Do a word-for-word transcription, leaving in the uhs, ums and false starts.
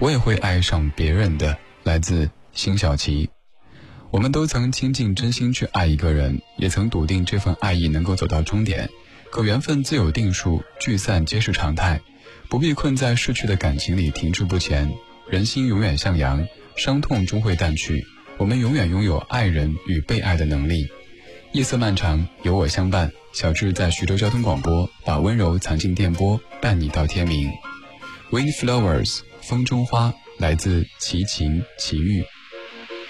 我也会爱上别人的，来自辛晓琪。我们都曾倾尽真心去爱一个人，也曾笃定这份爱意能够走到终点，可缘分自有定数，聚散皆是常态，不必困在逝去的感情里停滞不前。人心永远向阳，伤痛终会淡去，我们永远拥有爱人与被爱的能力。夜色漫长，有我相伴。小智在徐州交通广播，把温柔藏进电波，伴你到天明。Wind Flowers 风中花，来自齐秦齐豫。